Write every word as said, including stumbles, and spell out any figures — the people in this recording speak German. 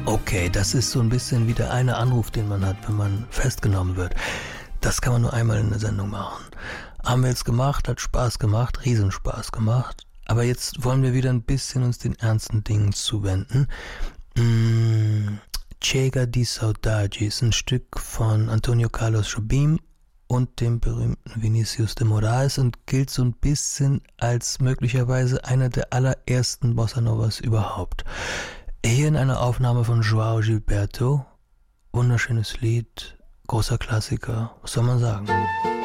Okay, das ist so ein bisschen wie der eine Anruf, den man hat, wenn man festgenommen wird. Das kann man nur einmal in der Sendung machen. Haben wir jetzt gemacht, hat Spaß gemacht, Riesenspaß gemacht. Aber jetzt wollen wir wieder ein bisschen uns den ernsten Dingen zuwenden. Mm, Chega di Saudade ist ein Stück von Antonio Carlos Jobim und dem berühmten Vinicius de Moraes und gilt so ein bisschen als möglicherweise einer der allerersten Bossa Novas überhaupt. Hier in einer Aufnahme von João Gilberto, wunderschönes Lied, großer Klassiker, was soll man sagen?